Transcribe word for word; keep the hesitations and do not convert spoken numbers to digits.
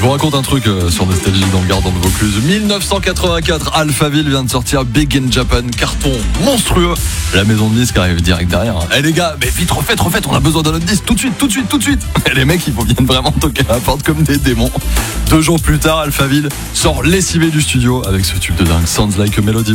Je vous raconte un truc euh, sur Nostalgie dans le Gardant de Vaucluse. dix-neuf cent quatre-vingt-quatre, Alphaville vient de sortir Big in Japan, carton monstrueux. La maison de disques arrive direct derrière. Eh hey, les gars, mais vite, refaites, refaites, on a besoin d'un autre disque, tout de suite, tout de suite, tout de suite. Et les mecs, ils viennent vraiment toquer à la porte comme des démons. Deux jours plus tard, Alphaville sort lessivé du studio avec ce tube de dingue, Sounds Like a Melody.